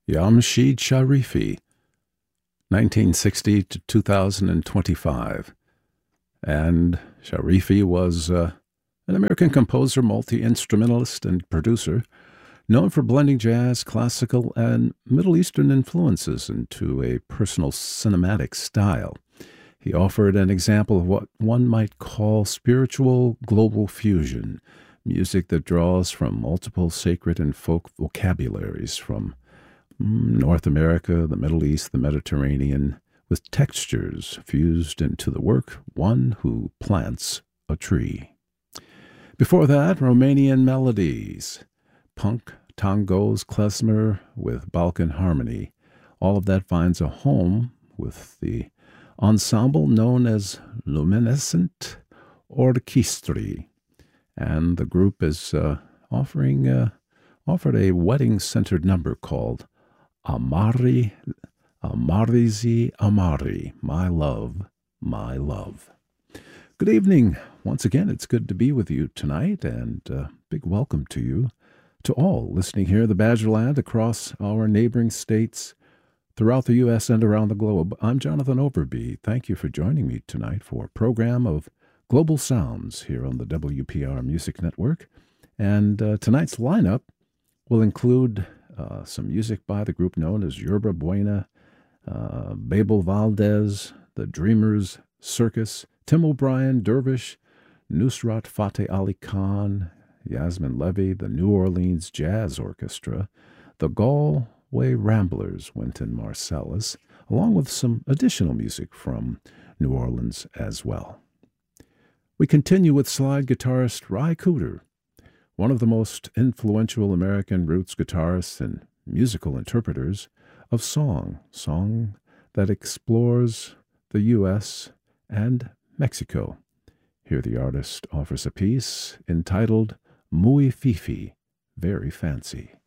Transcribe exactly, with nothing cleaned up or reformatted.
Yamshid Sharifi, nineteen sixty to two thousand twenty-five. And Sharifi was uh, an American composer, multi-instrumentalist, and producer, known for blending jazz, classical, and Middle Eastern influences into a personal cinematic style. He offered an example of what one might call spiritual global fusion, music that draws from multiple sacred and folk vocabularies from North America, the Middle East, the Mediterranean, with textures fused into the work, One Who Plants a Tree. Before that, Romanian melodies, punk, tangos, klezmer with Balkan harmony. All of that finds a home with the ensemble known as Luminescent Orchestri. And the group is uh, offering uh, offered a wedding-centered number called Amari, Amarizi Amari, My Love, My Love. Good evening. Once again, it's good to be with you tonight, and uh, big welcome to you, to all listening here in the Badgerland across our neighboring states, throughout the U S and around the globe. I'm Jonathan Overby. Thank you for joining me tonight for a program of Global Sounds here on the W P R Music Network. And uh, tonight's lineup will include uh, some music by the group known as Yerba Buena, uh, Babel Valdez, the Dreamers Circus, Tim O'Brien, Dervish, Nusrat Fateh Ali Khan, Yasmin Levy, the New Orleans Jazz Orchestra, the Galway Ramblers, Wynton Marsalis, along with some additional music from New Orleans as well. We continue with slide guitarist Ry Cooder, one of the most influential American roots guitarists and musical interpreters of song, song that explores the U S and Mexico. Here the artist offers a piece entitled Muy Fifi, Very Fancy.